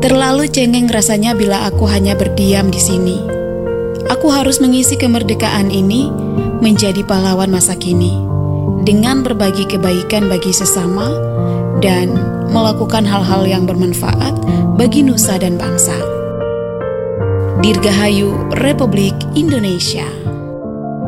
Terlalu cengeng rasanya bila aku hanya berdiam di sini. Aku harus mengisi kemerdekaan ini menjadi pahlawan masa kini, dengan berbagi kebaikan bagi sesama dan melakukan hal-hal yang bermanfaat bagi nusa dan bangsa. Dirgahayu Republik Indonesia.